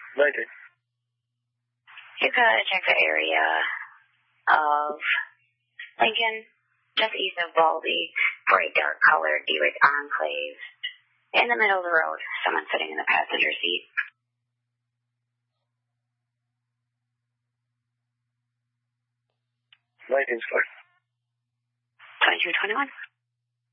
Lincoln. You could check the area of Lincoln, just east of Baldy, for a dark-colored Buick Enclave. In the middle of the road, someone sitting in the passenger seat. Lincoln Square. 2221.